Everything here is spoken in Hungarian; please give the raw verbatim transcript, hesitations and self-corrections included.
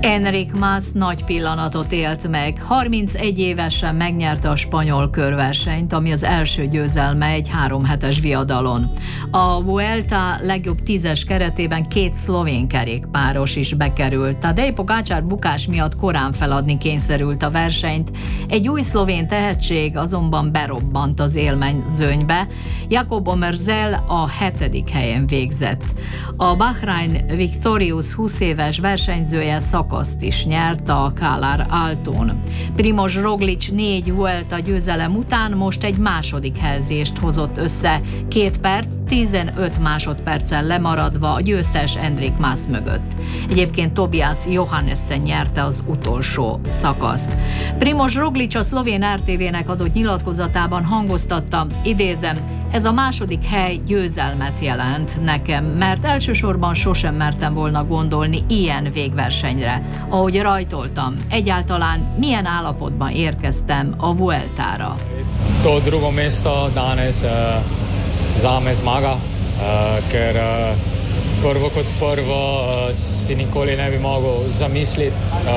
Enric Mas nagy pillanatot élt meg. harmincegy évesen megnyerte a spanyol körversenyt, ami az első győzelme egy három hetes viadalon. A Vuelta legjobb tízes keretében két szlovén kerékpáros is bekerült. Tadej Pogačar bukás miatt korán feladni kényszerült a versenyt. Egy új szlovén tehetség azonban berobbant az élmezőnybe. Jakob Omerzel a hetedik helyen végzett. A Bahrain Victorious húsz éves versenyzője szakaszt is nyert a Calar Altón. Primož Roglič négy Vuelta győzelem után most egy második helyezést hozott össze, két perc, tizenöt másodperccel lemaradva a győztes Enric Mas mögött. Egyébként Tobias Johannessen nyerte az utolsó szakaszt. Primož Roglič a szlovén er té vének adott nyilatkozatában hangoztatta, idézem, ez a második hely győzelmet jelent nekem, mert elsősorban sosem mertem volna gondolni ilyen végversenyre. Ahogy rajtoltam, egyáltalán milyen állapotban érkeztem a Vueltára. To drugo mesto danes uh, zame zmaga, uh, ker uh, prvo kot prvo uh, si nikoli ne bi mogel zamisliti. Uh,